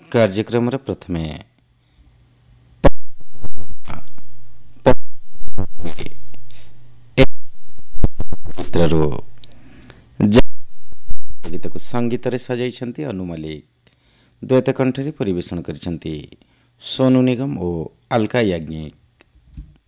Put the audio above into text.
କାର୍ଯ୍ୟକ୍ରମର ପ୍ରଥମେ ଚିତ୍ରରୁ ଗୀତକୁ ସଙ୍ଗୀତରେ ସଜାଇଛନ୍ତି ଅନୁ ମଲ୍ଲିକ। ଦ୍ୱୈତ କଣ୍ଠରେ ପରିବେଷଣ କରିଛନ୍ତି ସୋନୁ ନିଗମ ଓ ଅଲକା ୟାଗ୍ନିକ।